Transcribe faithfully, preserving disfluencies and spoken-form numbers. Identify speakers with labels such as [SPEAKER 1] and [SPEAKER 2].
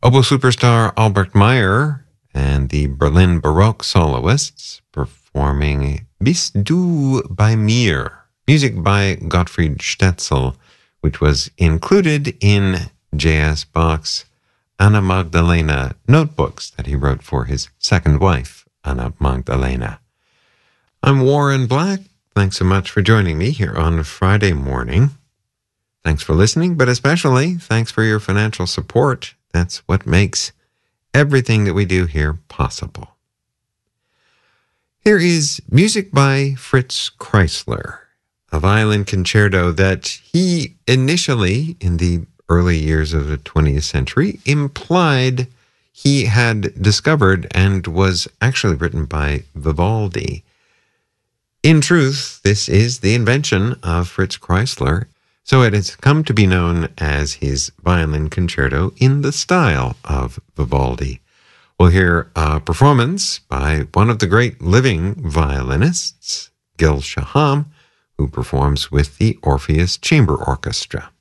[SPEAKER 1] Oboe superstar Albert Meyer and the Berlin Baroque soloists performing Bist du bei mir, music by Gottfried Stetzel, which was included in J S. Bach's Anna Magdalena notebooks that he wrote for his second wife, Anna Magdalena. I'm Warren Black. Thanks so much for joining me here on Friday morning. Thanks for listening, but especially thanks for your financial support. That's what makes everything that we do here possible. Here is music by Fritz Kreisler, a violin concerto that he initially, in the early years of the twentieth century, implied he had discovered and was actually written by Vivaldi. In truth, this is the invention of Fritz Kreisler, so it has come to be known as his violin concerto in the style of Vivaldi. We'll hear a performance by one of the great living violinists, Gil Shaham, who performs with the Orpheus Chamber Orchestra.